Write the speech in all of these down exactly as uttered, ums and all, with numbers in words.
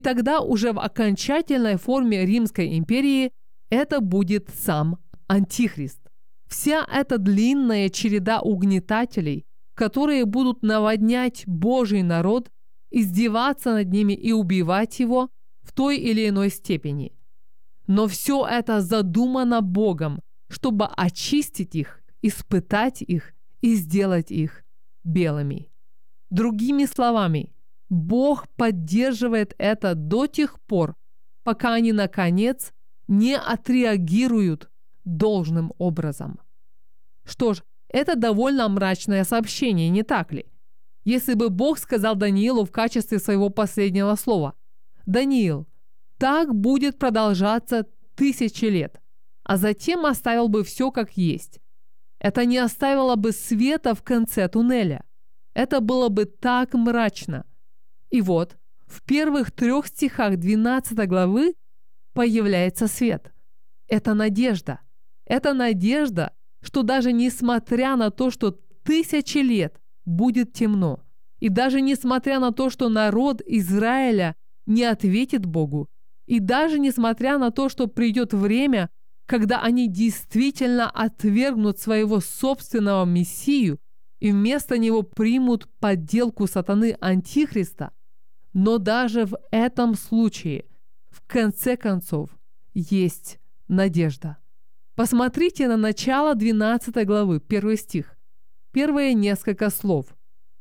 Тогда уже в окончательной форме Римской империи это будет сам Антихрист. Вся эта длинная череда угнетателей, которые будут наводнять Божий народ, издеваться над ними и убивать его в той или иной степени. Но все это задумано Богом, чтобы очистить их, испытать их и сделать их белыми. Другими словами, Бог поддерживает это до тех пор, пока они, наконец, не отреагируют должным образом. Что ж, это довольно мрачное сообщение, не так ли? Если бы Бог сказал Даниилу в качестве своего последнего слова: «Даниил, так будет продолжаться тысячи лет», а затем оставил бы все как есть, это не оставило бы света в конце туннеля. Это было бы так мрачно. И вот, в первых трех стихах двенадцатой главы появляется свет. Это надежда. Это надежда, что даже несмотря на то, что тысячи лет будет темно, и даже несмотря на то, что народ Израиля не ответит Богу, и даже несмотря на то, что придет время, когда они действительно отвергнут своего собственного Мессию и вместо него примут подделку сатаны Антихриста, но даже в этом случае, в конце концов, есть надежда. Посмотрите на начало двенадцатой главы, первый стих, первые несколько слов.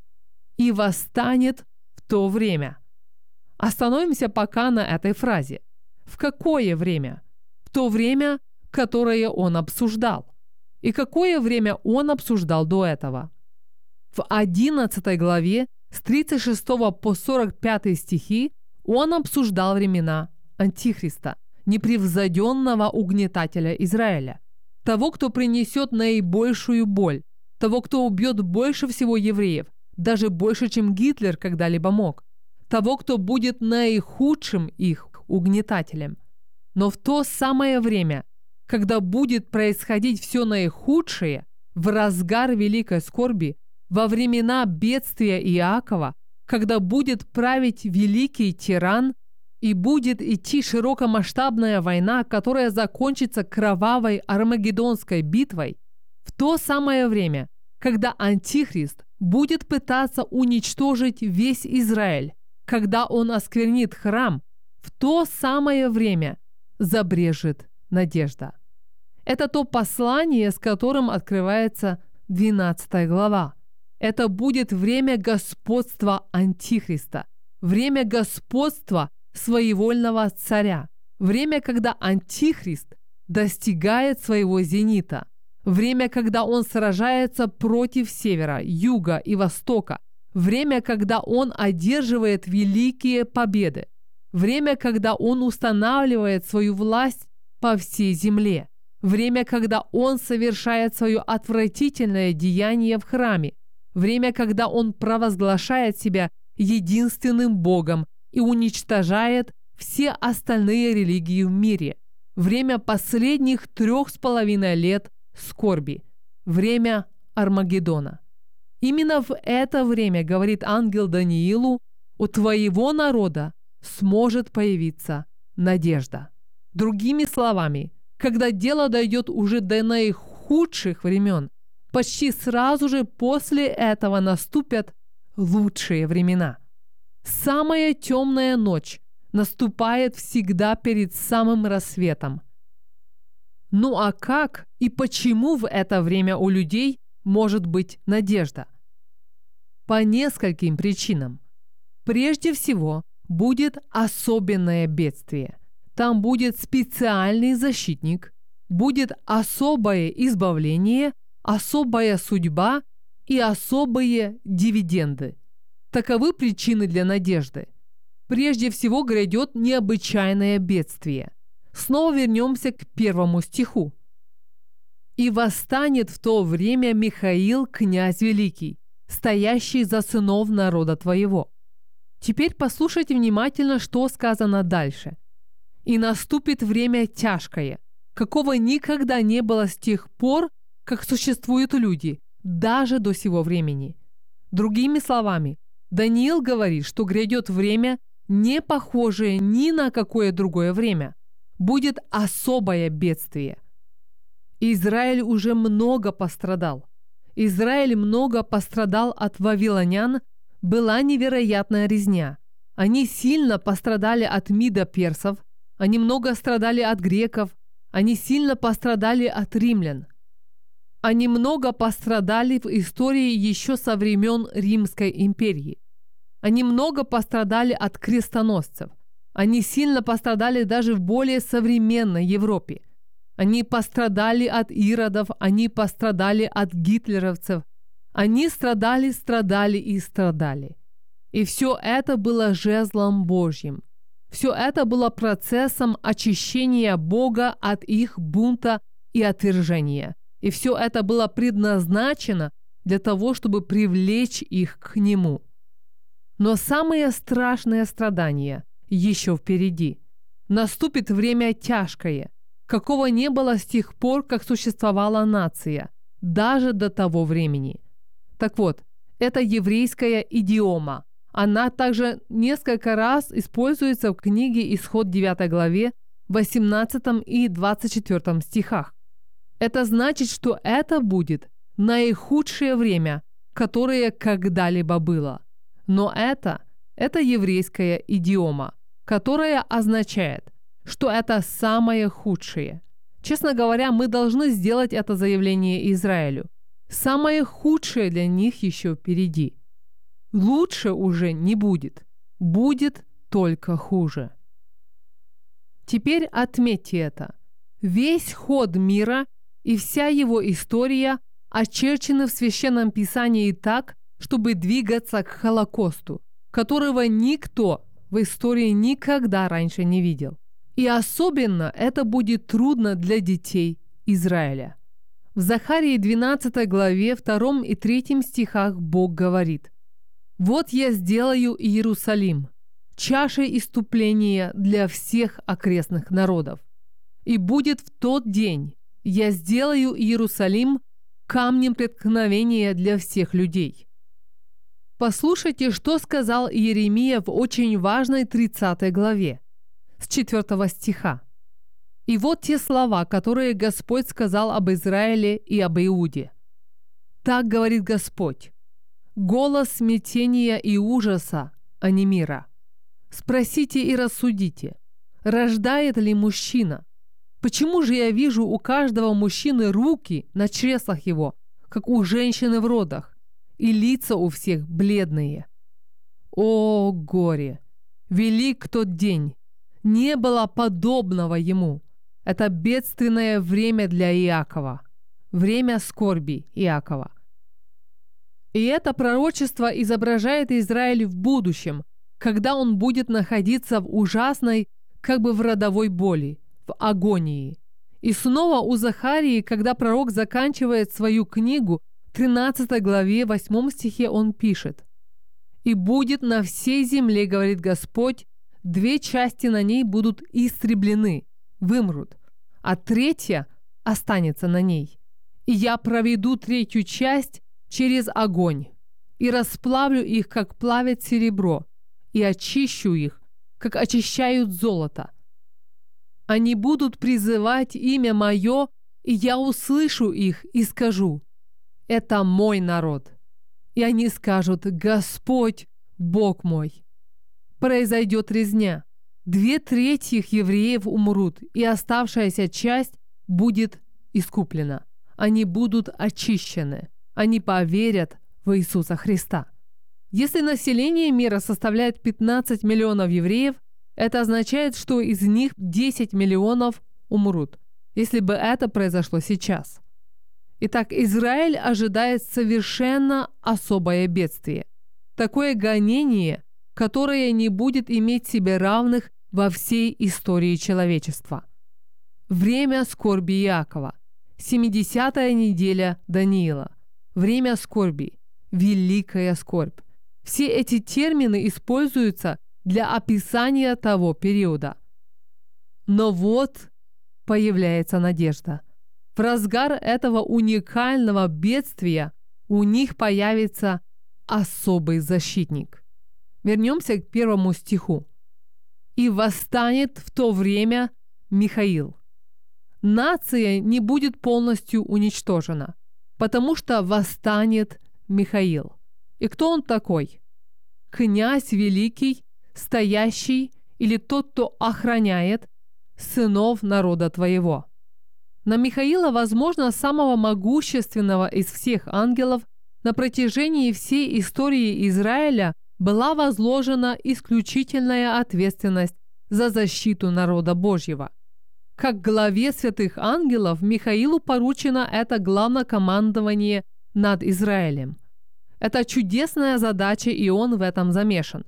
«И восстанет в то время». Остановимся пока на этой фразе. В какое время? В то время, которое он обсуждал. И какое время он обсуждал до этого? В одиннадцатой главе с тридцать шестого по сорок пятый стихи он обсуждал времена Антихриста, непревзойденного угнетателя Израиля, того, кто принесет наибольшую боль, того, кто убьет больше всего евреев, даже больше, чем Гитлер когда-либо мог, того, кто будет наихудшим их угнетателем. Но в то самое время, когда будет происходить все наихудшее, в разгар великой скорби, во времена бедствия Иакова, когда будет править великий тиран и будет идти широкомасштабная война, которая закончится кровавой Армагеддонской битвой, в то самое время, когда Антихрист будет пытаться уничтожить весь Израиль, когда он осквернит храм, в то самое время забрежет надежда. Это то послание, с которым открывается двенадцатая глава. Это будет время господства Антихриста, время господства своевольного царя, время, когда Антихрист достигает своего зенита, время, когда он сражается против севера, юга и востока, время, когда он одерживает великие победы, время, когда он устанавливает свою власть по всей земле, время, когда он совершает свое отвратительное деяние в храме, время, когда он провозглашает себя единственным Богом и уничтожает все остальные религии в мире, время последних трех с половиной лет скорби, время Армагеддона. Именно в это время, говорит ангел Даниилу, у твоего народа сможет появиться надежда. Другими словами, когда дело дойдет уже до наихудших времен, почти сразу же после этого наступят лучшие времена. Самая темная ночь наступает всегда перед самым рассветом. Ну а как и почему в это время у людей может быть надежда? По нескольким причинам. Прежде всего, будет особенное бедствие. Там будет специальный защитник, будет особое избавление, особая судьба и особые дивиденды. Таковы причины для надежды. Прежде всего грядет необычайное бедствие. Снова вернемся к первому стиху. «И восстанет в то время Михаил, князь великий, стоящий за сынов народа твоего». Теперь послушайте внимательно, что сказано дальше. «И наступит время тяжкое, какого никогда не было с тех пор, как существуют люди, даже до сего времени». Другими словами, Даниил говорит, что грядет время не похожее ни на какое другое время. Будет особое бедствие. Израиль уже много пострадал. Израиль много пострадал от вавилонян, была невероятная резня. Они сильно пострадали от мидо-персов, они много страдали от греков, они сильно пострадали от римлян. Они много пострадали в истории еще со времен Римской империи. Они много пострадали от крестоносцев. Они сильно пострадали даже в более современной Европе. Они пострадали от иродов, они пострадали от гитлеровцев. Они страдали, страдали и страдали. И все это было жезлом Божьим. Все это было процессом очищения Бога от их бунта и отвержения. И все это было предназначено для того, чтобы привлечь их к Нему. Но самые страшные страдания еще впереди. Наступит время тяжкое, какого не было с тех пор, как существовала нация, даже до того времени. Так вот, это еврейская идиома. Она также несколько раз используется в книге «Исход» девятой главе, восемнадцатом и двадцать четвёртом стихах. Это значит, что это будет наихудшее время, которое когда-либо было. Но это, это еврейская идиома, которая означает, что это самое худшее. Честно говоря, мы должны сделать это заявление Израилю. Самое худшее для них еще впереди. Лучше уже не будет. Будет только хуже. Теперь отметьте это. Весь ход мира и вся его история очерчены в Священном Писании так, чтобы двигаться к Холокосту, которого никто в истории никогда раньше не видел. И особенно это будет трудно для детей Израиля. В Захарии двенадцатой главе втором и третьем стихах Бог говорит: «Вот я сделаю Иерусалим чашей иступления для всех окрестных народов. И будет в тот день, я сделаю Иерусалим камнем преткновения для всех людей». Послушайте, что сказал Иеремия в очень важной тридцатой главе, с четвёртого стиха. «И вот те слова, которые Господь сказал об Израиле и об Иуде. Так говорит Господь: голос смятения и ужаса, а не мира. Спросите и рассудите, рождает ли мужчина? Почему же я вижу у каждого мужчины руки на чреслах его, как у женщины в родах, и лица у всех бледные? О, горе! Велик тот день! Не было подобного ему. Это бедственное время для Иакова, время скорби Иакова. И это пророчество изображает Израиль в будущем, когда он будет находиться в ужасной, как бы в родовой боли, в агонии. И снова у Захарии, когда пророк заканчивает свою книгу, в тринадцатой главе, восьмом стихе он пишет: «И будет на всей земле, говорит Господь, две части на ней будут истреблены, вымрут, а третья останется на ней. И я проведу третью часть через огонь, и расплавлю их, как плавят серебро, и очищу их, как очищают золото. Они будут призывать имя мое, и я услышу их и скажу: это мой народ. И они скажут: Господь, Бог мой». Произойдет резня. Две трети евреев умрут, и оставшаяся часть будет искуплена. Они будут очищены. Они поверят в Иисуса Христа. Если население мира составляет пятнадцать миллионов евреев, это означает, что из них десять миллионов умрут, если бы это произошло сейчас. Итак, Израиль ожидает совершенно особое бедствие. Такое гонение, которое не будет иметь себе равных во всей истории человечества. Время скорби Иакова. семидесятая неделя Даниила. Время скорби. Великая скорбь. Все эти термины используются для описания того периода. Но вот появляется надежда. В разгар этого уникального бедствия у них появится особый защитник. Вернемся к первому стиху. и восстанет в то время Михаил. Нация не будет полностью уничтожена, потому что восстанет Михаил. И кто он такой? Князь великий, стоящий или тот, кто охраняет сынов народа твоего. На Михаила, возможно, самого могущественного из всех ангелов, на протяжении всей истории Израиля была возложена исключительная ответственность за защиту народа Божьего. Как главе святых ангелов Михаилу поручено это главнокомандование над Израилем. Это чудесная задача, и он в этом замешан.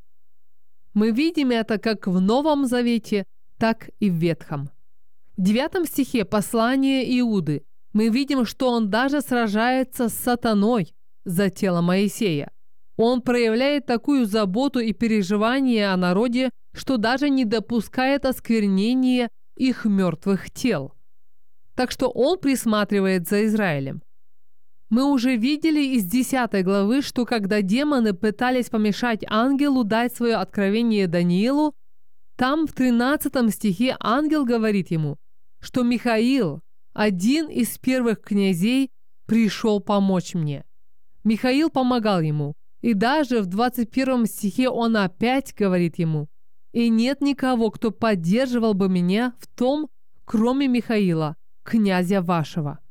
Мы видим это как в Новом Завете, так и в Ветхом. В девятом стихе послания Иуды мы видим, что он даже сражается с сатаной за тело Моисея. Он проявляет такую заботу и переживание о народе, что даже не допускает осквернения их мертвых тел. Так что он присматривает за Израилем. Мы уже видели из десятой главы, что когда демоны пытались помешать ангелу дать свое откровение Даниилу, там в тринадцатом стихе ангел говорит ему, что Михаил, один из первых князей, пришел помочь мне. Михаил помогал ему, и даже в двадцать первом стихе он опять говорит ему, «И нет никого, кто поддерживал бы меня в том, кроме Михаила, князя вашего».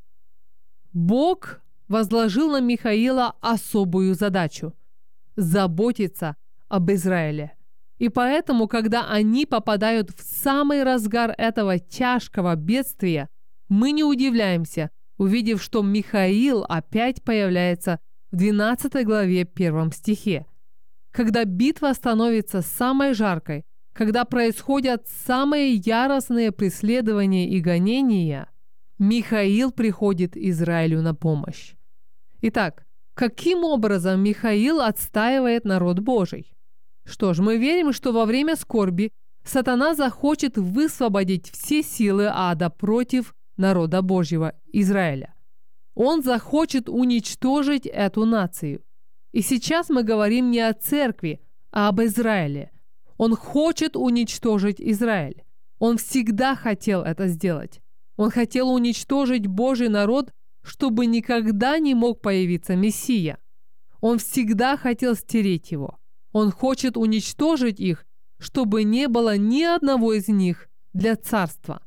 Бог возложил на Михаила особую задачу – заботиться об Израиле. И поэтому, когда они попадают в самый разгар этого тяжкого бедствия, мы не удивляемся, увидев, что Михаил опять появляется в двенадцатой главе первом стихе. Когда битва становится самой жаркой, когда происходят самые яростные преследования и гонения, Михаил приходит Израилю на помощь. Итак, каким образом Михаил отстаивает народ Божий? Что ж, мы верим, что во время скорби сатана захочет высвободить все силы ада против народа Божьего, Израиля. Он захочет уничтожить эту нацию. И сейчас мы говорим не о церкви, а об Израиле. Он хочет уничтожить Израиль. Он всегда хотел это сделать. Он хотел уничтожить Божий народ, чтобы никогда не мог появиться Мессия. Он всегда хотел стереть его. Он хочет уничтожить их, чтобы не было ни одного из них для царства.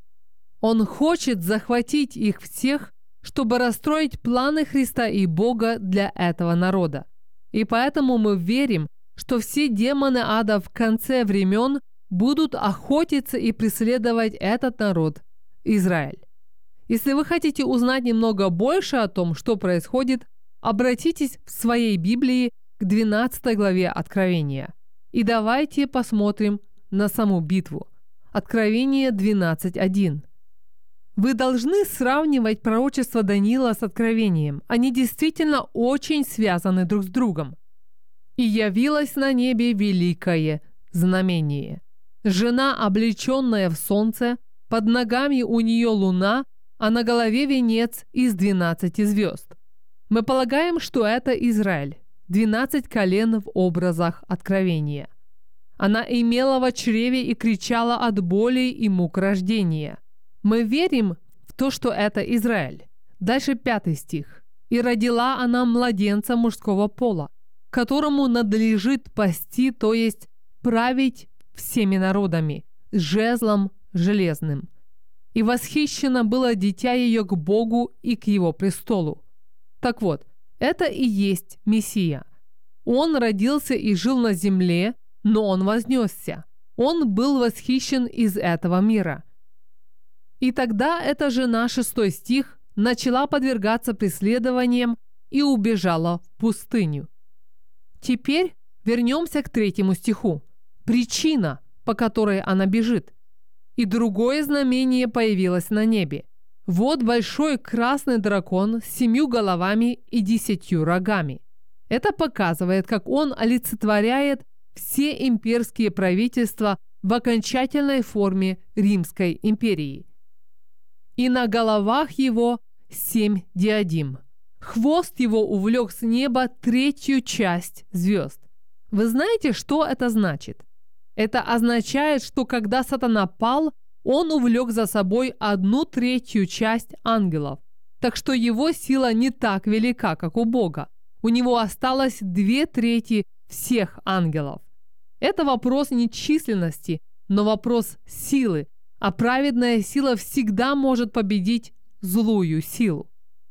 Он хочет захватить их всех, чтобы расстроить планы Христа и Бога для этого народа. И поэтому мы верим, что все демоны ада в конце времен будут охотиться и преследовать этот народ, Израиль. Если вы хотите узнать немного больше о том, что происходит, обратитесь в своей Библии к двенадцатой главе Откровения. И давайте посмотрим на саму битву. Откровение двенадцать один. Вы должны сравнивать пророчество Даниила с Откровением. Они действительно очень связаны друг с другом. «И явилось на небе великое знамение. Жена, облеченная в солнце, под ногами у нее луна, а на голове венец из двенадцати звезд». Мы полагаем, что это Израиль. Двенадцать колен в образах Откровения. Она имела в чреве и кричала от боли и мук рождения. Мы верим в то, что это Израиль. Дальше пятый стих. «И родила она младенца мужского пола, которому надлежит пасти, то есть править всеми народами, с жезлом железным. И восхищено было дитя ее к Богу и к его престолу». Так вот, это и есть Мессия. Он родился и жил на земле, но он вознесся. Он был восхищен из этого мира. И тогда эта жена, шестой стих, начала подвергаться преследованиям и убежала в пустыню. Теперь вернемся к третьему стиху. Причина, по которой она бежит. «И другое знамение появилось на небе. Вот большой красный дракон с семью головами и десятью рогами». Это показывает, как он олицетворяет все имперские правительства в окончательной форме Римской империи. «И на головах его семь диадим. Хвост его увлек с неба третью часть звезд». Вы знаете, что это значит? Это означает, что когда сатана пал, он увлек за собой одну третью часть ангелов. Так что его сила не так велика, как у Бога. У него осталось две трети всех ангелов. Это вопрос не численности, но вопрос силы, а праведная сила всегда может победить злую силу.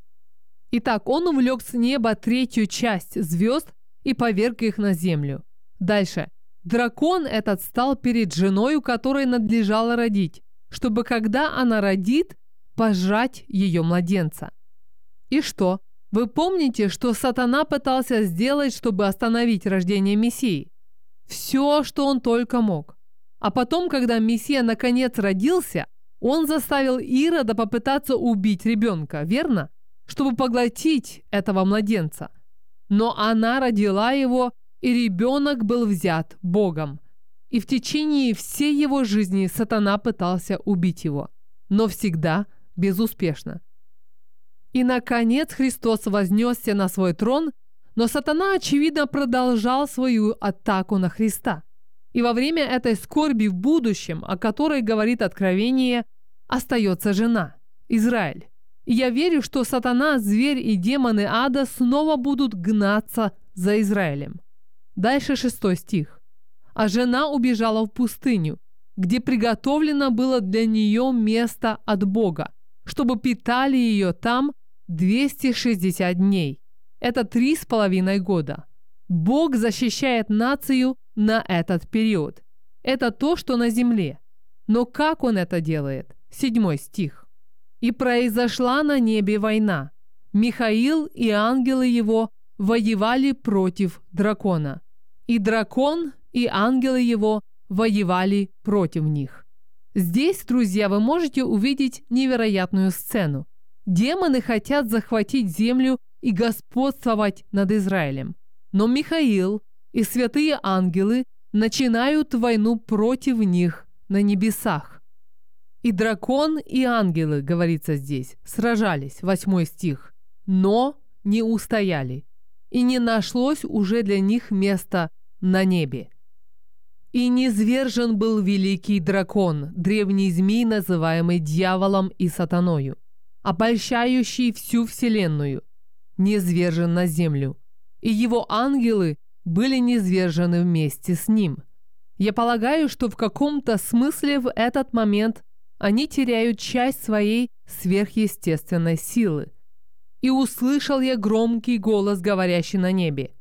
Итак, он увлек с неба третью часть звезд и поверг их на землю. Дальше. Дракон этот стал перед женой, которой надлежало родить, чтобы, когда она родит, пожрать ее младенца. И что? Вы помните, что сатана пытался сделать, чтобы остановить рождение Мессии? Все, что он только мог. А потом, когда Мессия наконец родился, он заставил Ирода попытаться убить ребенка, верно? Чтобы поглотить этого младенца. Но она родила его, и ребенок был взят Богом. И в течение всей его жизни сатана пытался убить его, но всегда безуспешно. И, наконец, Христос вознесся на свой трон, но сатана, очевидно, продолжал свою атаку на Христа. И во время этой скорби в будущем, о которой говорит Откровение, остается жена, Израиль. И я верю, что сатана, зверь и демоны ада снова будут гнаться за Израилем. Дальше шестой стих. «А жена убежала в пустыню, где приготовлено было для нее место от Бога, чтобы питали ее там двести шестьдесят дней». Это три с половиной года. Бог защищает нацию на этот период. Это то, что на земле. Но как он это делает? Седьмой стих. «И произошла на небе война. Михаил и ангелы его воевали против дракона. И дракон и ангелы его воевали против них». Здесь, друзья, вы можете увидеть невероятную сцену. Демоны хотят захватить землю и господствовать над Израилем. Но Михаил и святые ангелы начинают войну против них на небесах. И дракон, и ангелы, говорится здесь, сражались, восьмой стих, но не устояли, и не нашлось уже для них места на небе. «И низвержен был великий дракон, древний змей, называемый дьяволом и сатаною, обольщающий всю вселенную, низвержен на землю, и его ангелы были низвержены вместе с ним». Я полагаю, что в каком-то смысле в этот момент они теряют часть своей сверхъестественной силы. «И услышал я громкий голос, говорящий на небе: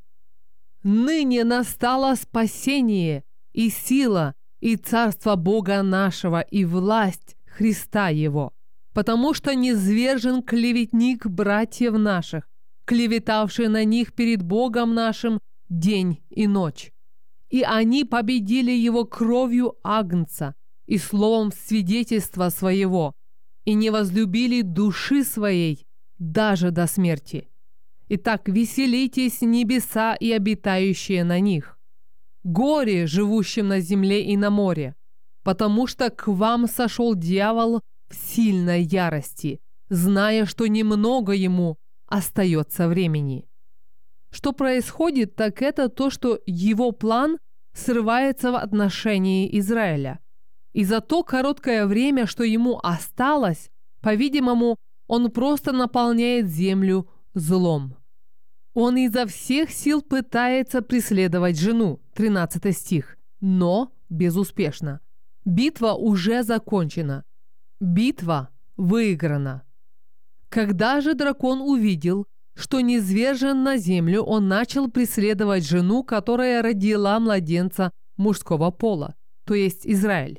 ныне настало спасение и сила, и царство Бога нашего, и власть Христа Его, потому что низвержен клеветник братьев наших, клеветавший на них перед Богом нашим день и ночь. И они победили его кровью агнца и словом свидетельства своего, и не возлюбили души своей даже до смерти. Итак, веселитесь, небеса и обитающие на них, горе, живущим на земле и на море, потому что к вам сошел дьявол в сильной ярости, зная, что немного ему остается времени». Что происходит, так это то, что его план срывается в отношении Израиля. И за то короткое время, что ему осталось, по-видимому, он просто наполняет землю злом. Он изо всех сил пытается преследовать жену, тринадцатый стих, но безуспешно. Битва уже закончена. Битва выиграна. Когда же дракон увидел, что низвержен на землю, он начал преследовать жену, которая родила младенца мужского пола, то есть Израиль.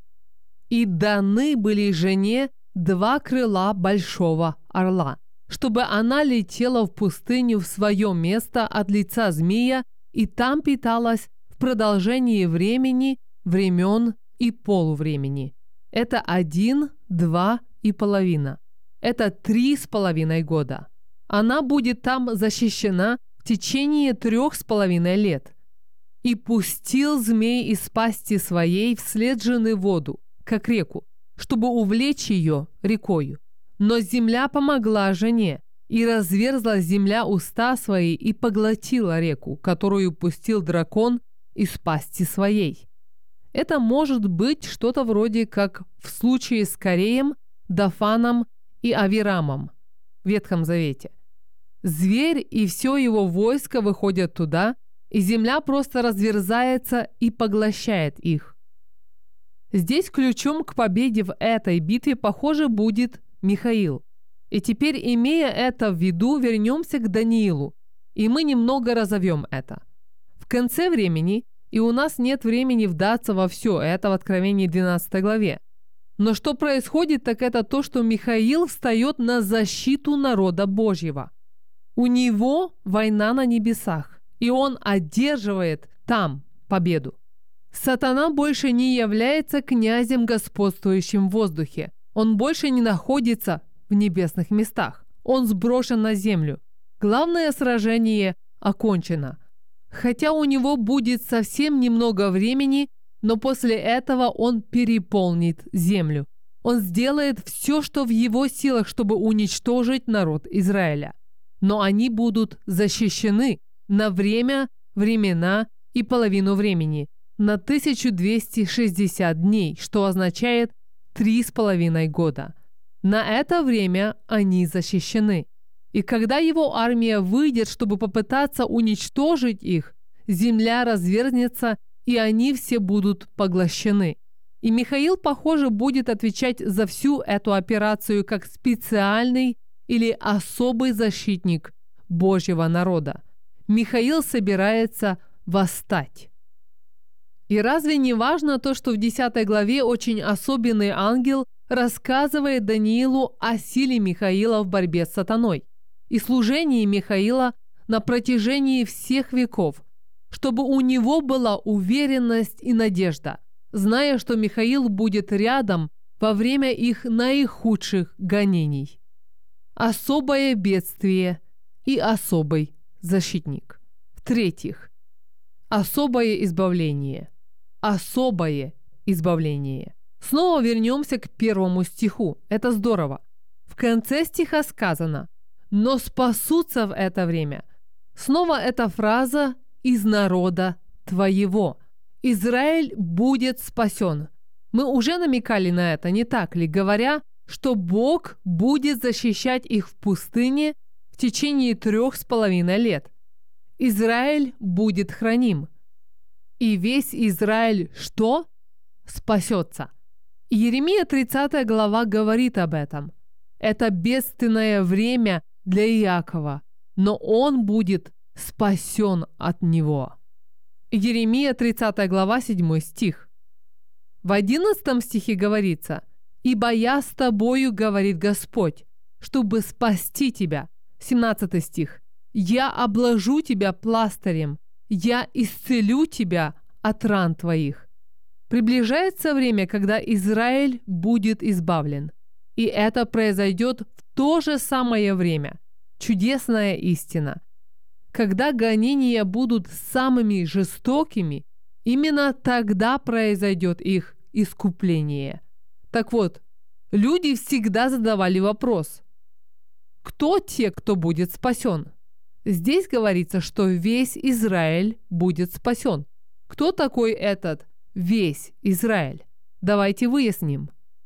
«И даны были жене два крыла большого орла, чтобы она летела в пустыню в свое место от лица змея и там питалась в продолжении времени, времен и полувремени». Это один, два и половина. Это три с половиной года. Она будет там защищена в течение трех с половиной лет. «И пустил змей из пасти своей вслед жены воду, как реку, чтобы увлечь ее рекою. Но земля помогла жене, и разверзла земля уста свои и поглотила реку, которую пустил дракон из пасти своей». Это может быть что-то вроде как в случае с Кореем, Дафаном и Авирамом в Ветхом Завете. Зверь и все его войско выходят туда, и земля просто разверзается и поглощает их. Здесь ключом к победе в этой битве, похоже, будет Михаил. И теперь, имея это в виду, вернемся к Даниилу, и мы немного разовьем это. В конце времени, и у нас нет времени вдаться во все это в Откровении двенадцатой главе, но что происходит, так это то, что Михаил встает на защиту народа Божьего. У него война на небесах, и он одерживает там победу. Сатана больше не является князем, господствующим в воздухе. Он больше не находится в небесных местах. Он сброшен на землю. Главное сражение окончено. Хотя у него будет совсем немного времени, но после этого он переполнит землю. Он сделает все, что в его силах, чтобы уничтожить народ Израиля. Но они будут защищены на время, времена и половину времени, на тысячу двести шестьдесят дней, что означает три с половиной года. На это время они защищены. И когда его армия выйдет, чтобы попытаться уничтожить их, земля развернется, и они все будут поглощены. И Михаил, похоже, будет отвечать за всю эту операцию как специальный или особый защитник Божьего народа. Михаил собирается восстать. И разве не важно то, что в десятой главе очень особенный ангел рассказывает Даниилу о силе Михаила в борьбе с сатаной и служении Михаила на протяжении всех веков, чтобы у него была уверенность и надежда, зная, что Михаил будет рядом во время их наихудших гонений. Особое бедствие и особый защитник. В-третьих, особое избавление. Особое избавление. Снова вернемся к первому стиху. Это здорово. В конце стиха сказано: «Но спасутся в это время». Снова эта фраза «из народа твоего». Израиль будет спасен. Мы уже намекали на это, не так ли, говоря, что Бог будет защищать их в пустыне в течение трех с половиной лет. Израиль будет храним. И весь Израиль что? Спасется. Иеремия тридцатая глава говорит об этом. Это бедственное время для Иакова, но он будет спасен от него. Иеремия тридцатая глава, седьмой стих. В одиннадцатом стихе говорится: «Ибо я с тобою, говорит Господь, чтобы спасти тебя». семнадцатый стих. «Я обложу тебя пластырем, я исцелю тебя от ран твоих». Приближается время, когда Израиль будет избавлен. И это произойдет в то же самое время. Чудесная истина. Когда гонения будут самыми жестокими, именно тогда произойдет их искупление. Так вот, люди всегда задавали вопрос: кто те, кто будет спасен? Здесь говорится, что весь Израиль будет спасен. Кто такой этот весь Израиль? Давайте выясним.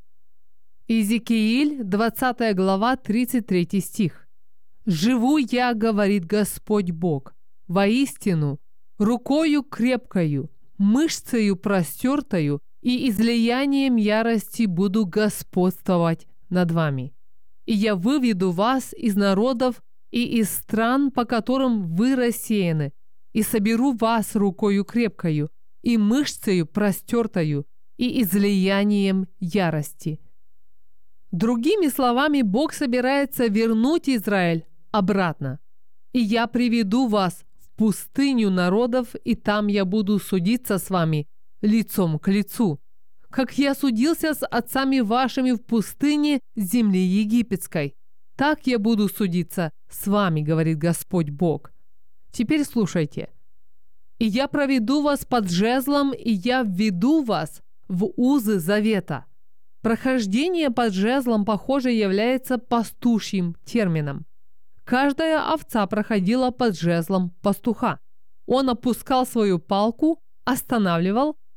Иезекииль, двадцатая глава, тридцать третий стих. «Живу я, говорит Господь Бог, воистину, рукою крепкою, мышцею простертою и излиянием ярости буду господствовать над вами. И я выведу вас из народов и из стран, по которым вы рассеяны, и соберу вас рукою крепкою и мышцею простертою и излиянием ярости». Другими словами, Бог собирается вернуть Израиль обратно. «И я приведу вас в пустыню народов, и там я буду судиться с вами лицом к лицу, как я судился с отцами вашими в пустыне земли египетской. Так я буду судиться с вами, говорит Господь Бог». Теперь слушайте. «И я проведу вас под жезлом, и я введу вас в узы завета». Прохождение под жезлом, похоже, является пастушьим термином. Каждая овца проходила под жезлом пастуха. Он опускал свою палку, останавливал,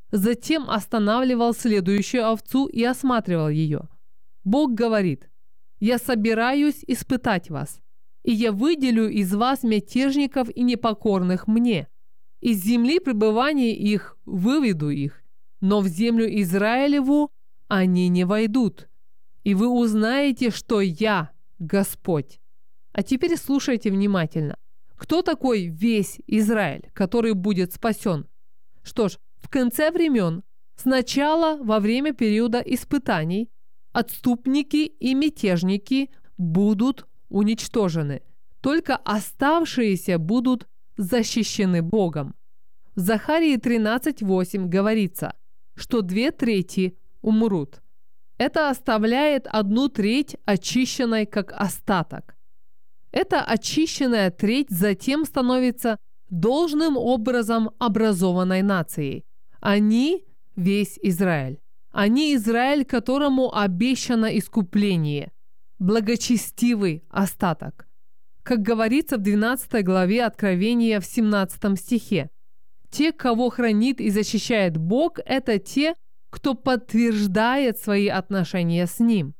затем останавливал следующую овцу и осматривал ее. Бог говорит: «Я собираюсь испытать вас, и я выделю из вас мятежников и непокорных мне. Из земли пребывания их выведу их, но в землю Израилеву они не войдут. И вы узнаете, что я Господь». А теперь слушайте внимательно. Кто такой весь Израиль, который будет спасен? Что ж, в конце времен, сначала во время периода испытаний, отступники и мятежники будут уничтожены. Только оставшиеся будут защищены Богом. В Захарии тринадцать восемь говорится, что две трети умрут. Это оставляет одну треть очищенной как остаток. Эта очищенная треть затем становится должным образом образованной нацией. Они – весь Израиль. Они – Израиль, которому обещано искупление, благочестивый остаток. Как говорится в двенадцатой главе Откровения в семнадцатом стихе, те, кого хранит и защищает Бог, это те, кто подтверждает свои отношения с Ним.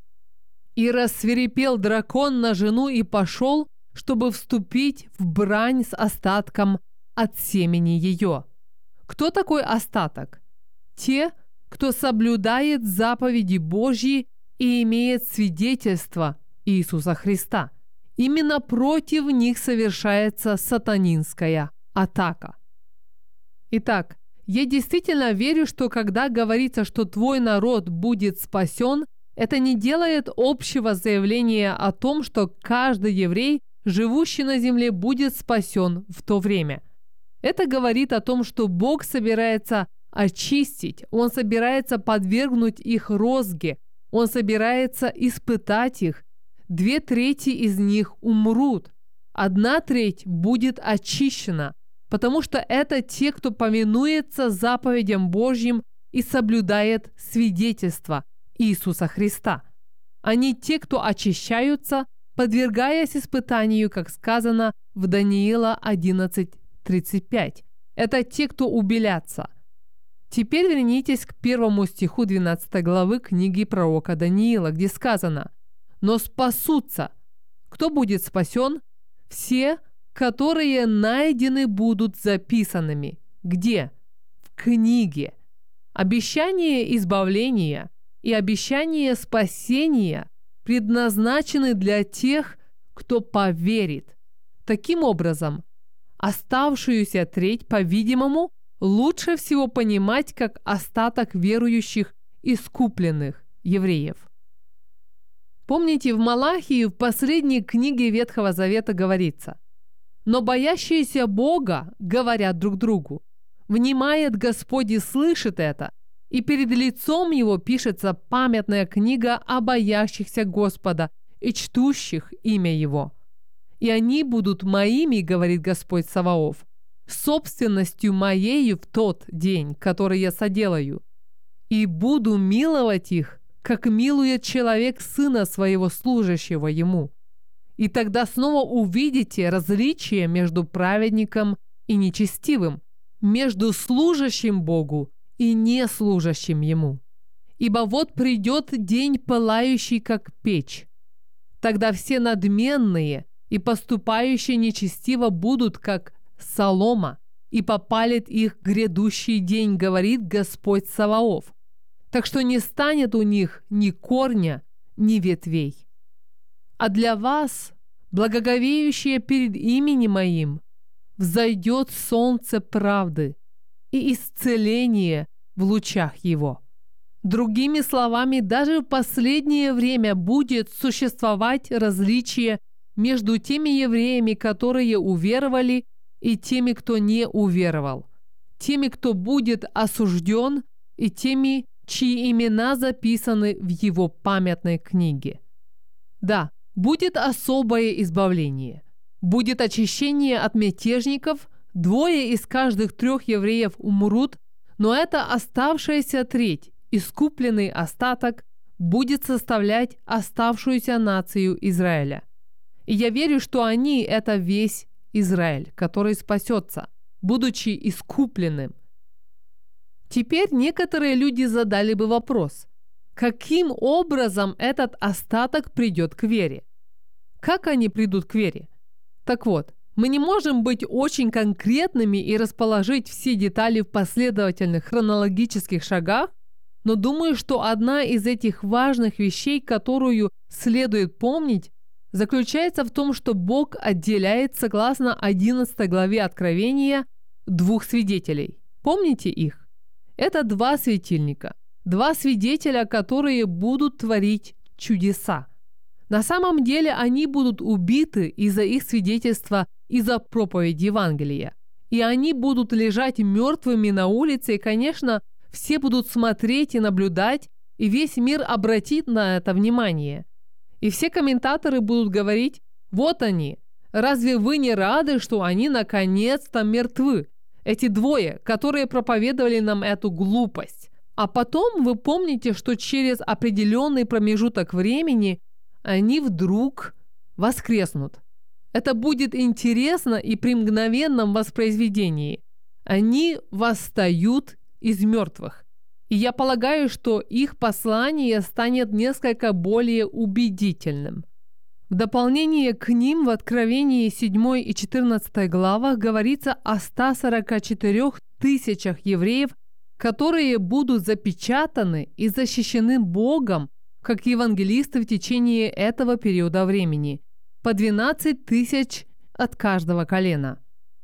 «И рассвирепел дракон на жену и пошел, чтобы вступить в брань с остатком от семени ее». Кто такой остаток? Те, кто соблюдает заповеди Божьи и имеет свидетельство Иисуса Христа. Именно против них совершается сатанинская атака. Итак, я действительно верю, что когда говорится, что твой народ будет спасен, это не делает общего заявления о том, что каждый еврей, живущий на земле, будет спасен в то время. Это говорит о том, что Бог собирается очистить, Он собирается подвергнуть их розге, Он собирается испытать их. Две трети из них умрут, одна треть будет очищена, потому что это те, кто повинуется заповедям Божьим и соблюдает свидетельство Иисуса Христа. Они те, кто очищаются, подвергаясь испытанию, как сказано в Даниила одиннадцать тридцать пять. Это те, кто убелятся. Теперь вернитесь к первому стиху двенадцатой главы книги пророка Даниила, где сказано: «Но спасутся». Кто будет спасен? Все, которые найдены будут записанными. Где? В книге. Обещание избавления и обещание спасения предназначены для тех, кто поверит. Таким образом, оставшуюся треть, по-видимому, лучше всего понимать как остаток верующих искупленных евреев. Помните, в Малахии, в последней книге Ветхого Завета говорится: «Но боящиеся Бога говорят друг другу, внимает Господь и слышит это, и перед лицом Его пишется памятная книга о боящихся Господа и чтущих имя Его. И они будут моими, говорит Господь Саваоф, собственностью моею в тот день, который я соделаю, и буду миловать их, как милует человек сына своего, служащего ему. И тогда снова увидите различие между праведником и нечестивым, между служащим Богу и неслужащим Ему. Ибо вот придет день, пылающий, как печь. Тогда все надменные и поступающие нечестиво будут, как солома, и попалит их грядущий день, говорит Господь Саваоф. Так что не станет у них ни корня, ни ветвей. А для вас, благоговеющие перед именем Моим, взойдет солнце правды и исцеление в лучах его». Другими словами, даже в последнее время будет существовать различие между теми евреями, которые уверовали, и теми, кто не уверовал, теми, кто будет осужден, и теми, чьи имена записаны в его памятной книге. Да, будет особое избавление, будет очищение от мятежников, двое из каждых трех евреев умрут, но эта оставшаяся треть, искупленный остаток, будет составлять оставшуюся нацию Израиля. И я верю, что они – это весь Израиль, который спасется, будучи искупленным. Теперь некоторые люди задали бы вопрос, каким образом этот остаток придет к вере? Как они придут к вере? Так вот, мы не можем быть очень конкретными и расположить все детали в последовательных хронологических шагах, но думаю, что одна из этих важных вещей, которую следует помнить, заключается в том, что Бог отделяет, согласно одиннадцатой главе Откровения, двух свидетелей. Помните их? Это два светильника, два свидетеля, которые будут творить чудеса. На самом деле они будут убиты из-за их свидетельства, из-за проповеди Евангелия. И они будут лежать мертвыми на улице, и, конечно, все будут смотреть и наблюдать, и весь мир обратит на это внимание. И все комментаторы будут говорить: вот они, разве вы не рады, что они наконец-то мертвы? Эти двое, которые проповедовали нам эту глупость. А потом вы помните, что через определенный промежуток времени они вдруг воскреснут. Это будет интересно и при мгновенном воспроизведении. Они восстают из мертвых. И я полагаю, что их послание станет несколько более убедительным. В дополнение к ним в Откровении седьмой и четырнадцатой главах говорится о ста сорока четырёх тысячах евреев, которые будут запечатаны и защищены Богом как евангелисты в течение этого периода времени, по двенадцать тысяч от каждого колена.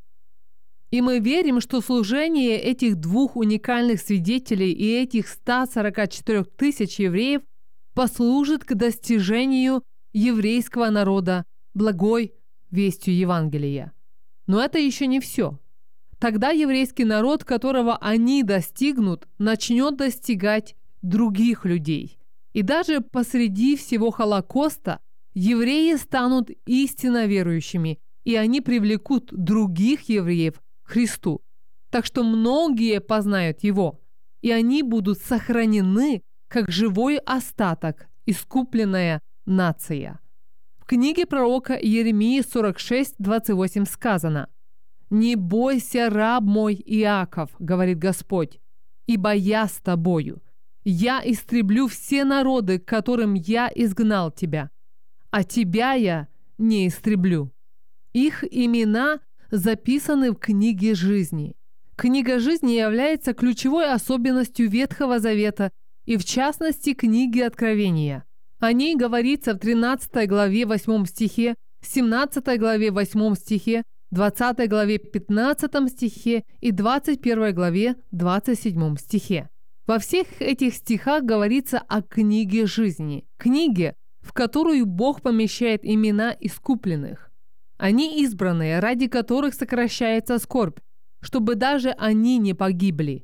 И мы верим, что служение этих двух уникальных свидетелей и этих ста сорока четырёх тысяч евреев послужит к достижению еврейского народа благой вестью Евангелия. Но это еще не все. Тогда еврейский народ, которого они достигнут, начнет достигать других людей. И даже посреди всего Холокоста евреи станут истинно верующими, и они привлекут других евреев к Христу. Так что многие познают Его, и они будут сохранены как живой остаток, искупленная нация. В книге пророка Иеремии сорок шесть двадцать восемь сказано: «Не бойся, раб мой Иаков, говорит Господь, ибо я с тобою. Я истреблю все народы, к которым я изгнал тебя, а тебя я не истреблю». Их имена записаны в книге жизни. Книга жизни является ключевой особенностью Ветхого Завета и, в частности, книги Откровения. О ней говорится в тринадцатой главе восьмом стихе, семнадцатой главе восьмом стихе, двадцатой главе пятнадцатом стихе и двадцать первой главе двадцать седьмом стихе. Во всех этих стихах говорится о книге жизни, книге, в которую Бог помещает имена искупленных. Они избранные, ради которых сокращается скорбь, чтобы даже они не погибли.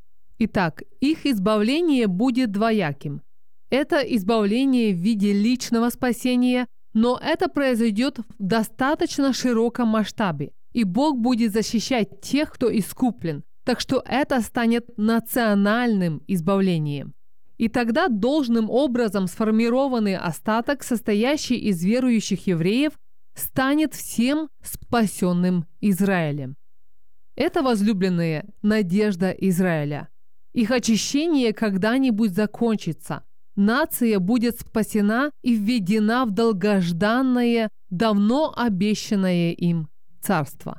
Итак, их избавление будет двояким. Это избавление в виде личного спасения, но это произойдет в достаточно широком масштабе, и Бог будет защищать тех, кто искуплен, так что это станет национальным избавлением. И тогда должным образом сформированный остаток, состоящий из верующих евреев, станет всем спасенным Израилем. Это, возлюбленные, надежда Израиля. Их очищение когда-нибудь закончится. Нация будет спасена и введена в долгожданное, давно обещанное им царство.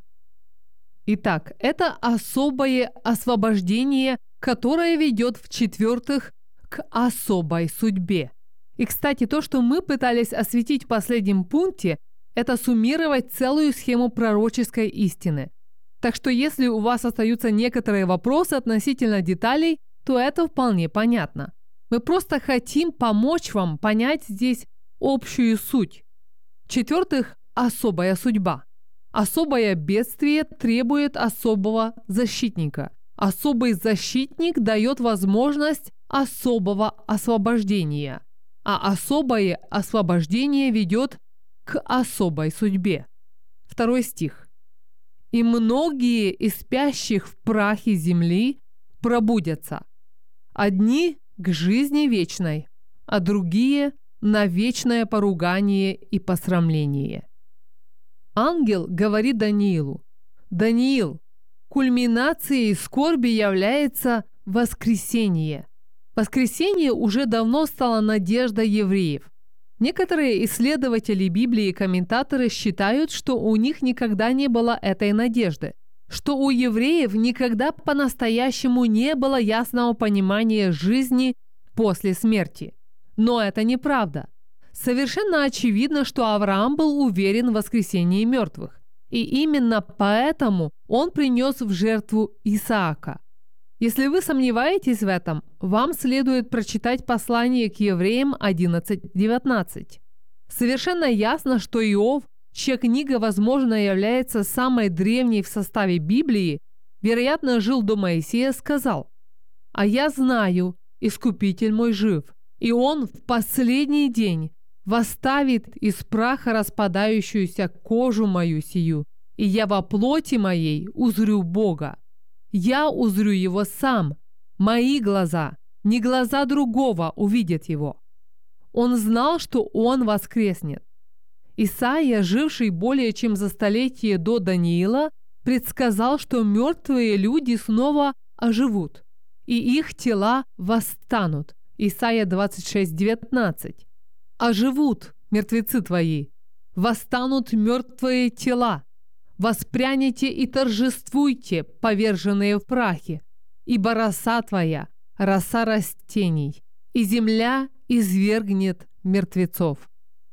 Итак, это особое освобождение, которое ведет, в-четвертых, к особой судьбе. И, кстати, то, что мы пытались осветить в последнем пункте, это суммировать целую схему пророческой истины. Так что если у вас остаются некоторые вопросы относительно деталей, то это вполне понятно. Мы просто хотим помочь вам понять здесь общую суть. В-четвертых, особая судьба. Особое бедствие требует особого защитника. Особый защитник дает возможность особого освобождения, а особое освобождение ведет к особой судьбе. Второй стих. «И многие из спящих в прахе земли пробудятся, одни к жизни вечной, а другие на вечное поругание и посрамление». Ангел говорит Даниилу: «Даниил, кульминацией скорби является воскресение. Воскресение уже давно стало надеждой евреев. Некоторые исследователи Библии и комментаторы считают, что у них никогда не было этой надежды, что у евреев никогда по-настоящему не было ясного понимания жизни после смерти. Но это неправда. Совершенно очевидно, что Авраам был уверен в воскресении мертвых. И именно поэтому он принес в жертву Исаака. Если вы сомневаетесь в этом, вам следует прочитать послание к евреям одиннадцать девятнадцать. Совершенно ясно, что Иов, чья книга, возможно, является самой древней в составе Библии, вероятно, жил до Моисея, сказал: «А я знаю, Искупитель мой жив, и он в последний день восставит из праха распадающуюся кожу мою сию, и я во плоти моей узрю Бога. Я узрю его сам, мои глаза, не глаза другого увидят его». Он знал, что он воскреснет. Исаия, живший более чем за столетие до Даниила, предсказал, что мертвые люди снова оживут, и их тела восстанут. Исайя двадцать шесть девятнадцать. «Оживут мертвецы твои, восстанут мертвые тела. Воспрянете и торжествуйте, поверженные в прахе, ибо роса твоя – роса растений, и земля извергнет мертвецов».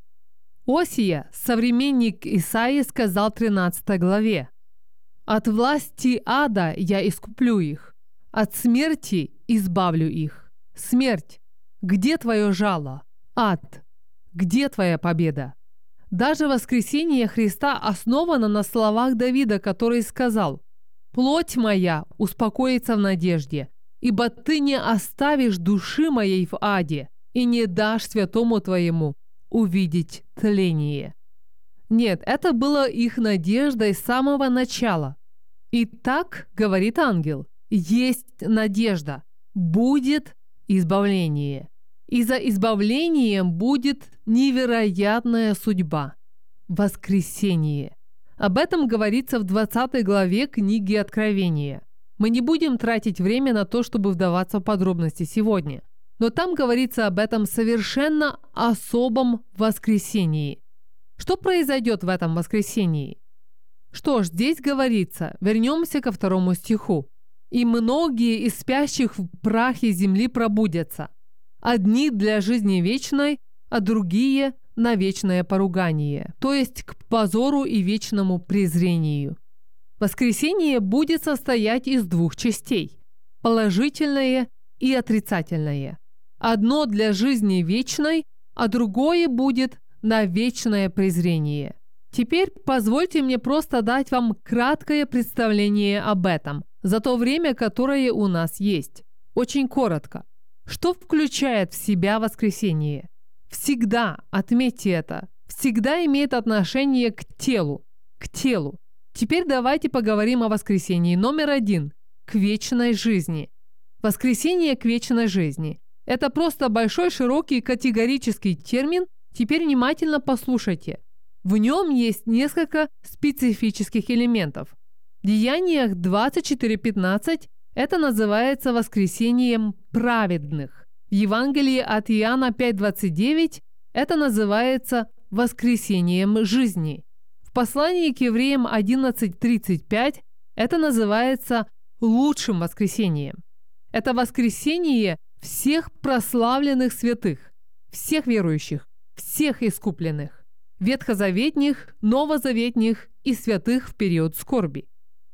Осия, современник Исаии, сказал в тринадцатой главе: «От власти ада я искуплю их, от смерти избавлю их. Смерть, где твое жало? Ад, где твоя победа?» Даже воскресение Христа основано на словах Давида, который сказал: «Плоть моя успокоится в надежде, ибо ты не оставишь души моей в аде и не дашь святому твоему увидеть тление». Нет, это было их надеждой с самого начала. И так, говорит ангел, есть надежда, будет избавление. И за избавлением будет невероятная судьба – воскресение. Об этом говорится в двадцатой главе книги Откровения. Мы не будем тратить время на то, чтобы вдаваться в подробности сегодня. Но там говорится об этом совершенно особом воскресении. Что произойдет в этом воскресении? Что ж, здесь говорится, вернемся ко второму стиху. «И многие из спящих в прахе земли пробудятся. Одни для жизни вечной, а другие на вечное поругание, то есть к позору и вечному презрению». Воскресение будет состоять из двух частей – положительное и отрицательное. Одно для жизни вечной, а другое будет на вечное презрение. Теперь позвольте мне просто дать вам краткое представление об этом за то время, которое у нас есть. Очень коротко. Что включает в себя воскресение? Всегда, отметьте это, всегда имеет отношение к телу. К телу. Теперь давайте поговорим о воскресении номер один – к вечной жизни. Воскресение к вечной жизни – это просто большой, широкий, категорический термин. Теперь внимательно послушайте. В нем есть несколько специфических элементов. В Деяниях двадцать четыре пятнадцать это называется воскресением праведных. В Евангелии от Иоанна пять двадцать девять это называется воскресением жизни. В послании к евреям одиннадцать тридцать пять это называется лучшим воскресением. Это воскресение всех прославленных святых, всех верующих, всех искупленных, ветхозаветних, новозаветних и святых в период скорби.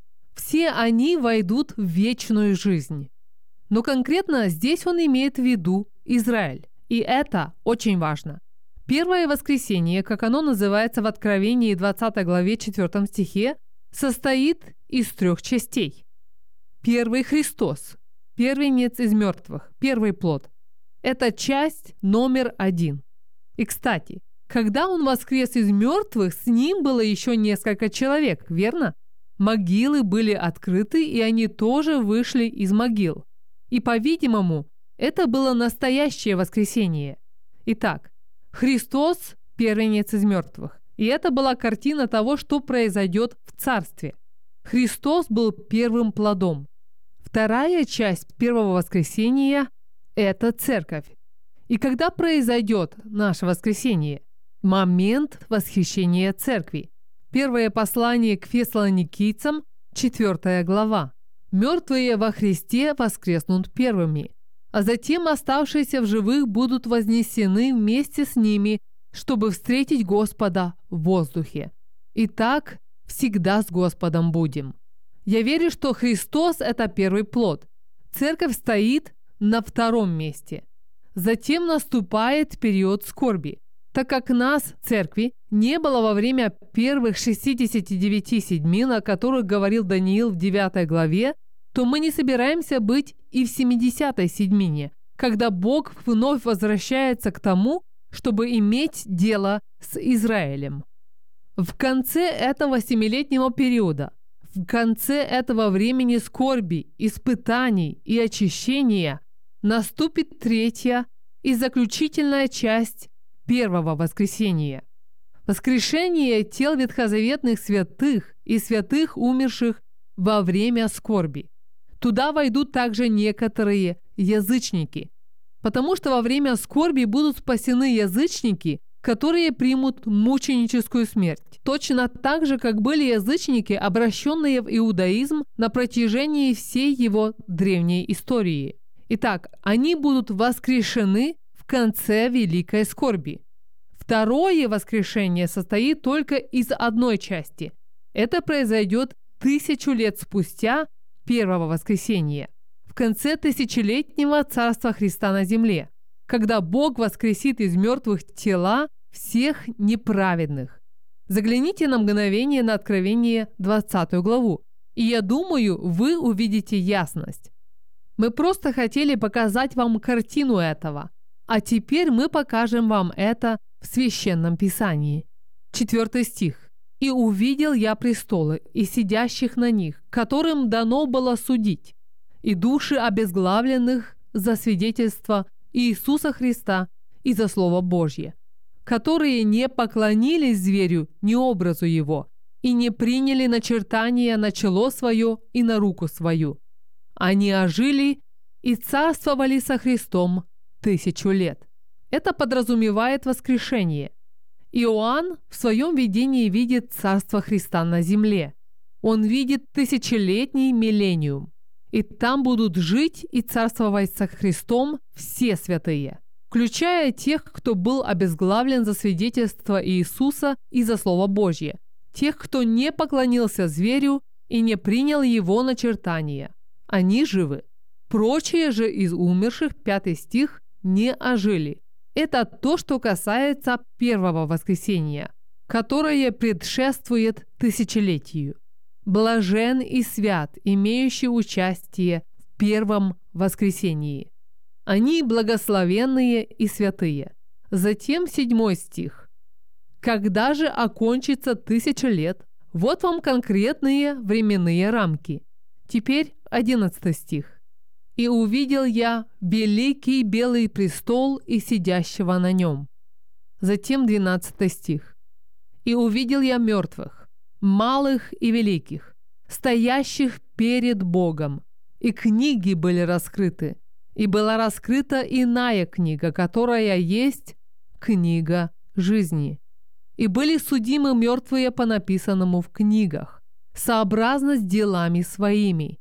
Все они войдут в вечную жизнь. Но конкретно здесь он имеет в виду Израиль. И это очень важно. Первое воскресение, как оно называется в Откровении двадцатой главе четвёртом стихе, состоит из трех частей. Первый – Христос, первенец из мертвых, первый плод. Это часть номер один. И, кстати, когда он воскрес из мертвых, с ним было еще несколько человек, верно? Могилы были открыты, и они тоже вышли из могил. И, по-видимому, это было настоящее воскресение. Итак, Христос – первенец из мертвых. И это была картина того, что произойдет в Царстве. Христос был первым плодом. Вторая часть первого воскресения – это церковь. И когда произойдет наше воскресение? Момент восхищения церкви. Первое послание к фессалоникийцам, четвёртая глава. «Мертвые во Христе воскреснут первыми, а затем оставшиеся в живых будут вознесены вместе с ними, чтобы встретить Господа в воздухе. Итак, всегда с Господом будем». Я верю, что Христос – это первый плод. Церковь стоит на втором месте. Затем наступает период скорби. Так как нас, церкви, не было во время первых шестидесяти девяти седьмин, о которых говорил Даниил в девятой главе, то мы не собираемся быть и в семидесятой седьмине, когда Бог вновь возвращается к тому, чтобы иметь дело с Израилем. В конце этого семилетнего периода, в конце этого времени скорби, испытаний и очищения наступит третья и заключительная часть первого воскресения. Воскрешение тел ветхозаветных святых и святых, умерших во время скорби. Туда войдут также некоторые язычники, потому что во время скорби будут спасены язычники, которые примут мученическую смерть. Точно так же, как были язычники, обращенные в иудаизм на протяжении всей его древней истории. Итак, они будут воскрешены в конце великой скорби. Второе воскрешение состоит только из одной части. Это произойдет тысячу лет спустя первого воскресения, в конце тысячелетнего царства Христа на земле, когда Бог воскресит из мертвых тела всех неправедных. Загляните на мгновение на Откровение двадцатую главу, и я думаю, вы увидите ясность. Мы просто хотели показать вам картину этого, а теперь мы покажем вам это в Священном Писании. Четвертый стих. «И увидел я престолы и сидящих на них, которым дано было судить, и души обезглавленных за свидетельство Иисуса Христа и за Слово Божье, которые не поклонились зверю ни образу его, и не приняли начертания на чело свое и на руку свою. Они ожили и царствовали со Христом тысячу лет». Это подразумевает воскрешение. Иоанн в своем видении видит царство Христа на земле. Он видит тысячелетний миллениум. И там будут жить и царствовать со Христом все святые, включая тех, кто был обезглавлен за свидетельство Иисуса и за Слово Божье, тех, кто не поклонился зверю и не принял его начертания. Они живы. Прочие же из умерших, пятый стих, не ожили. Это то, что касается первого воскресения, которое предшествует тысячелетию. Блажен и свят, имеющий участие в первом воскресении. Они благословенные и святые. Затем седьмой стих. Когда же окончится тысяча лет, вот вам конкретные временные рамки. Теперь одиннадцатый стих. «И увидел я великий белый престол и сидящего на нем». Затем двенадцатый стих. «И увидел я мертвых, малых и великих, стоящих перед Богом, и книги были раскрыты, и была раскрыта иная книга, которая есть книга жизни. И были судимы мертвые по написанному в книгах, сообразно с делами своими.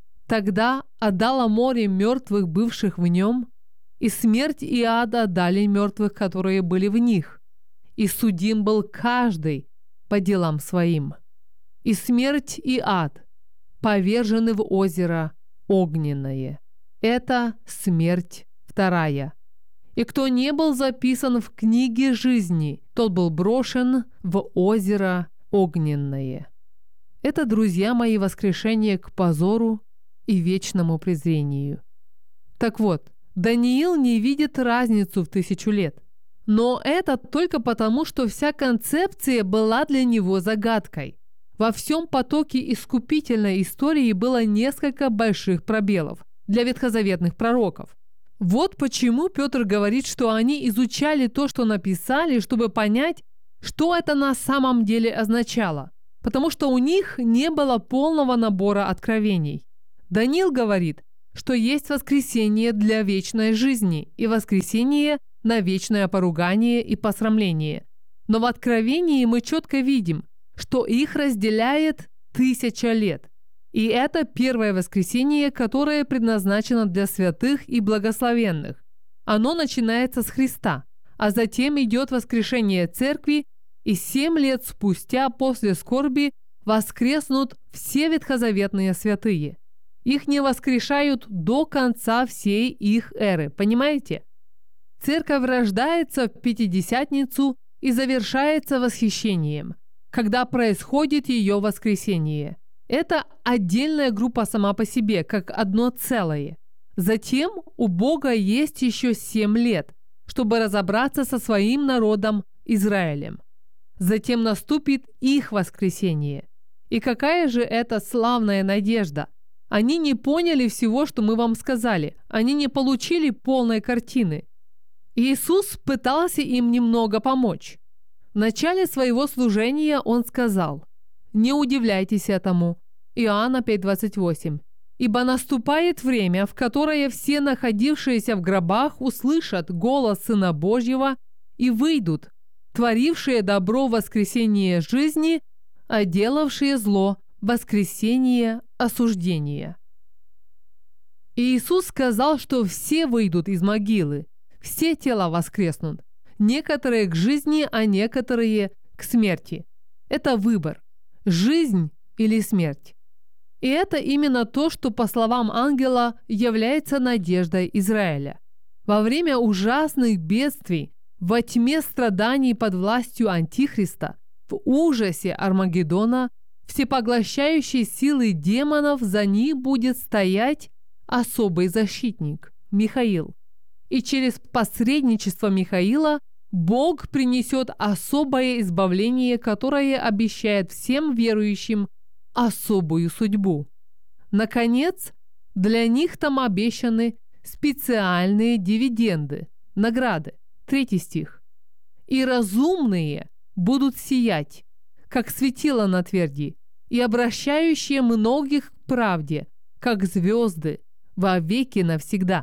Тогда отдало море мертвых, бывших в нем, и смерть и ад отдали мертвых, которые были в них. И судим был каждый по делам своим. И смерть и ад повержены в озеро огненное. Это смерть вторая. И кто не был записан в книге жизни, тот был брошен в озеро огненное». Это, друзья мои, воскрешение к позору и вечному презрению. Так вот, Даниил не видит разницу в тысячу лет. Но это только потому, что вся концепция была для него загадкой. Во всем потоке искупительной истории было несколько больших пробелов для ветхозаветных пророков. Вот почему Петр говорит, что они изучали то, что написали, чтобы понять, что это на самом деле означало. Потому что у них не было полного набора откровений. Даниил говорит, что есть воскресение для вечной жизни и воскресение на вечное поругание и посрамление. Но в Откровении мы четко видим, что их разделяет тысяча лет. И это первое воскресение, которое предназначено для святых и благословенных. Оно начинается с Христа, а затем идет воскрешение церкви, и семь лет спустя после скорби воскреснут все ветхозаветные святые. Их не воскрешают до конца всей их эры, понимаете? Церковь рождается в Пятидесятницу и завершается восхищением, когда происходит ее воскресение. Это отдельная группа сама по себе, как одно целое. Затем у Бога есть еще семь лет, чтобы разобраться со своим народом Израилем. Затем наступит их воскресение. И какая же это славная надежда! Они не поняли всего, что мы вам сказали. Они не получили полной картины. Иисус пытался им немного помочь. В начале своего служения Он сказал: «Не удивляйтесь этому». Иоанна пять двадцать восемь. «Ибо наступает время, в которое все находившиеся в гробах услышат голос Сына Божьего и выйдут, творившие добро в воскресение жизни, а делавшие зло в воскресение осуждения». Иисус сказал, что все выйдут из могилы, все тела воскреснут, некоторые к жизни, а некоторые к смерти. Это выбор – жизнь или смерть. И это именно то, что, по словам ангела, является надеждой Израиля. Во время ужасных бедствий, во тьме страданий под властью Антихриста, в ужасе Армагеддона, всепоглощающей силы демонов, за ним будет стоять особый защитник – Михаил. И через посредничество Михаила Бог принесет особое избавление, которое обещает всем верующим особую судьбу. Наконец, для них там обещаны специальные дивиденды, награды. Третий стих. «И разумные будут сиять, как светило на тверди, и обращающие многих к правде, как звезды, во веки навсегда».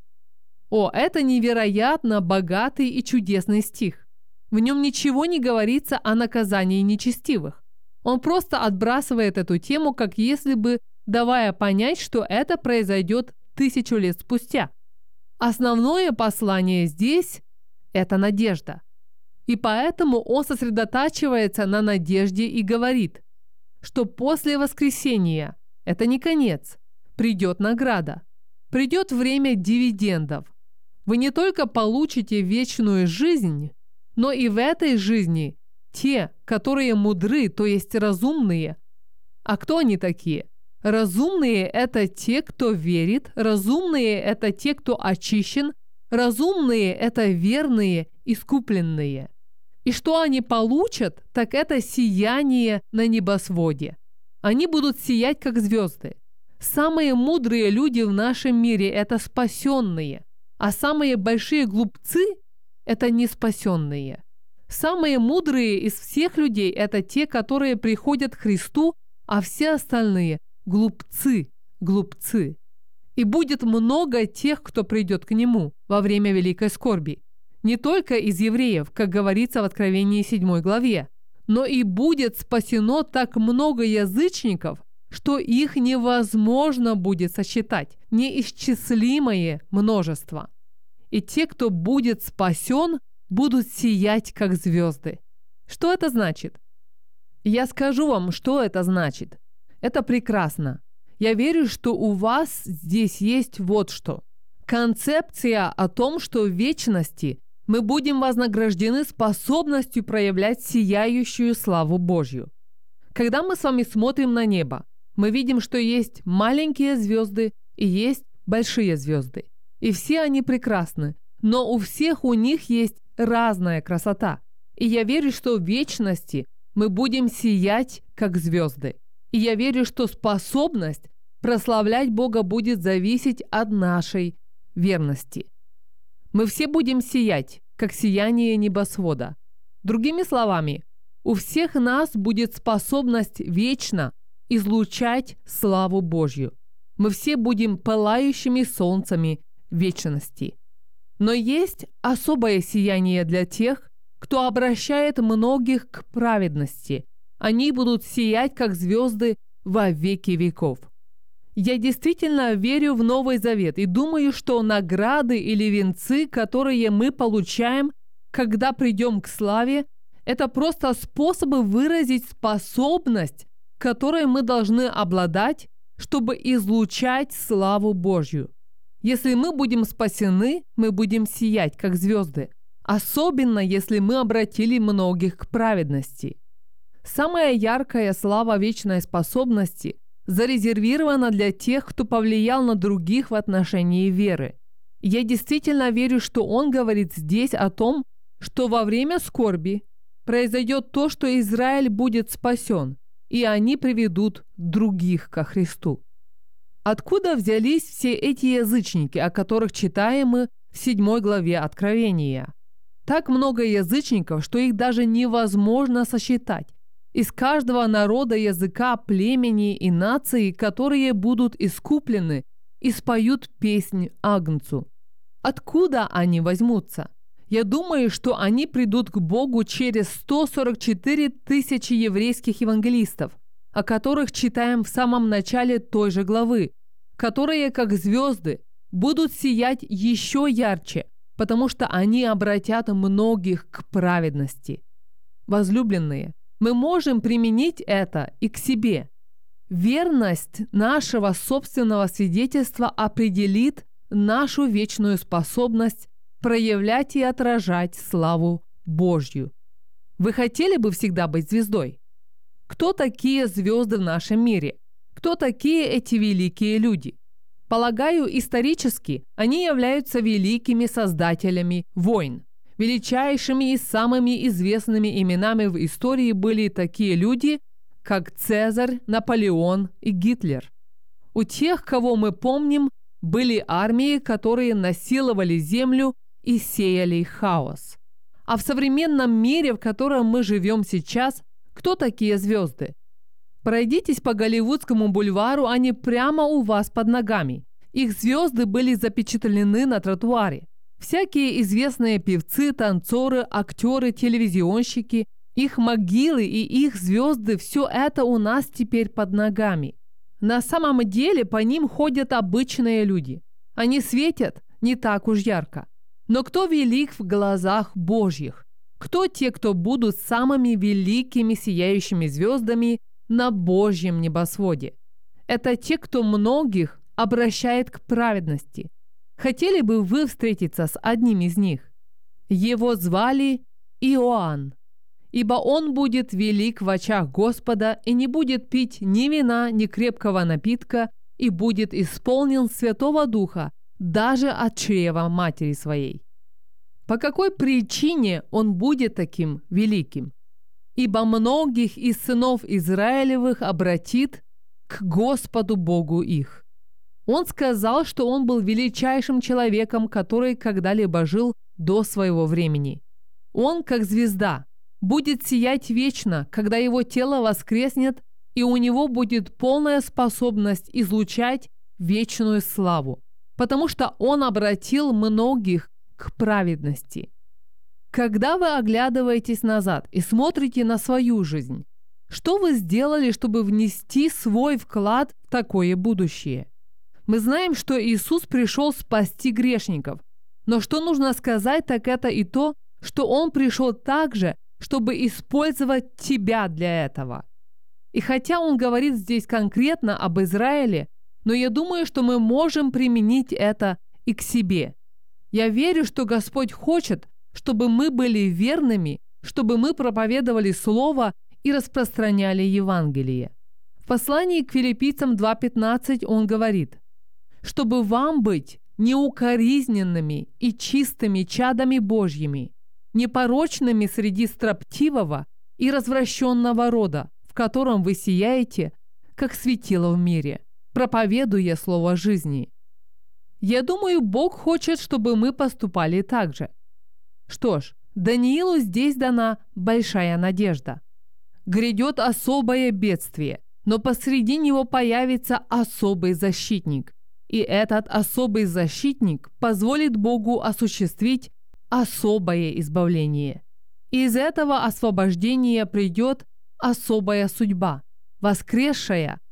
О, это невероятно богатый и чудесный стих. В нем ничего не говорится о наказании нечестивых. Он просто отбрасывает эту тему, как если бы давая понять, что это произойдет тысячу лет спустя. Основное послание здесь – это надежда. И поэтому он сосредотачивается на надежде и говорит, что после воскресения – это не конец, придет награда, придет время дивидендов. Вы не только получите вечную жизнь, но и в этой жизни те, которые мудры, то есть разумные. А кто они такие? Разумные – это те, кто верит, разумные – это те, кто очищен, разумные – это верные, искупленные. И что они получат, так это сияние на небосводе. Они будут сиять, как звезды. Самые мудрые люди в нашем мире – это спасенные, а самые большие глупцы – это неспасенные. Самые мудрые из всех людей – это те, которые приходят к Христу, а все остальные – глупцы, глупцы. И будет много тех, кто придет к Нему во время великой скорби. Не только из евреев, как говорится в Откровении седьмой главе, но и будет спасено так много язычников, что их невозможно будет сосчитать, неисчислимое множество. И те, кто будет спасен, будут сиять, как звезды. Что это значит? Я скажу вам, что это значит. Это прекрасно. Я верю, что у вас здесь есть вот что. Концепция о том, что в вечности мы будем вознаграждены способностью проявлять сияющую славу Божью. Когда мы с вами смотрим на небо, мы видим, что есть маленькие звезды и есть большие звезды. И все они прекрасны, но у всех у них есть разная красота. И я верю, что в вечности мы будем сиять, как звезды. И я верю, что способность прославлять Бога будет зависеть от нашей верности. Мы все будем сиять, как сияние небосвода. Другими словами, у всех нас будет способность вечно излучать славу Божью. Мы все будем пылающими солнцами вечности. Но есть особое сияние для тех, кто обращает многих к праведности. Они будут сиять, как звезды, во веки веков. Я действительно верю в Новый Завет и думаю, что награды или венцы, которые мы получаем, когда придем к славе, это просто способы выразить способность, которой мы должны обладать, чтобы излучать славу Божью. Если мы будем спасены, мы будем сиять, как звезды, особенно если мы обратили многих к праведности. Самая яркая слава вечной способности зарезервирована для тех, кто повлиял на других в отношении веры. Я действительно верю, что он говорит здесь о том, что во время скорби произойдет то, что Израиль будет спасен, и они приведут других ко Христу. Откуда взялись все эти язычники, о которых читаем мы в седьмой главе Откровения? Так много язычников, что их даже невозможно сосчитать. Из каждого народа, языка, племени и нации, которые будут искуплены и споют песнь Агнцу. Откуда они возьмутся? Я думаю, что они придут к Богу через сто сорок четыре тысячи еврейских евангелистов, о которых читаем в самом начале той же главы, которые, как звезды, будут сиять еще ярче, потому что они обратят многих к праведности. Возлюбленные, мы можем применить это и к себе. Верность нашего собственного свидетельства определит нашу вечную способность проявлять и отражать славу Божью. Вы хотели бы всегда быть звездой? Кто такие звезды в нашем мире? Кто такие эти великие люди? Полагаю, исторически они являются великими создателями войн. Величайшими и самыми известными именами в истории были такие люди, как Цезарь, Наполеон и Гитлер. У тех, кого мы помним, были армии, которые насиловали землю и сеяли хаос. А в современном мире, в котором мы живем сейчас, кто такие звезды? Пройдитесь по Голливудскому бульвару, они прямо у вас под ногами. Их звезды были запечатлены на тротуаре. Всякие известные певцы, танцоры, актеры, телевизионщики, их могилы и их звезды – все это у нас теперь под ногами. На самом деле по ним ходят обычные люди. Они светят не так уж ярко. Но кто велик в глазах Божьих? Кто те, кто будут самыми великими сияющими звездами на Божьем небосводе? Это те, кто многих обращает к праведности. Хотели бы вы встретиться с одним из них? Его звали Иоанн, ибо он будет велик в очах Господа и не будет пить ни вина, ни крепкого напитка, и будет исполнен Святого Духа даже от чрева матери своей. По какой причине он будет таким великим? Ибо многих из сынов Израилевых обратит к Господу Богу их. Он сказал, что он был величайшим человеком, который когда-либо жил до своего времени. Он, как звезда, будет сиять вечно, когда его тело воскреснет, и у него будет полная способность излучать вечную славу, потому что он обратил многих к праведности. Когда вы оглядываетесь назад и смотрите на свою жизнь, что вы сделали, чтобы внести свой вклад в такое будущее? Мы знаем, что Иисус пришел спасти грешников, но что нужно сказать, так это и то, что Он пришел также, чтобы использовать тебя для этого. И хотя Он говорит здесь конкретно об Израиле, но я думаю, что мы можем применить это и к себе. Я верю, что Господь хочет, чтобы мы были верными, чтобы мы проповедовали Слово и распространяли Евангелие. В послании к Филиппийцам два пятнадцать Он говорит: чтобы вам быть неукоризненными и чистыми чадами Божьими, непорочными среди строптивого и развращенного рода, в котором вы сияете, как светило в мире, проповедуя слово жизни. Я думаю, Бог хочет, чтобы мы поступали так же. Что ж, Даниилу здесь дана большая надежда. Грядет особое бедствие. но посреди него появится особый защитник. И этот особый защитник позволит Богу осуществить особое избавление. Из этого освобождения придет особая судьба, воскресшая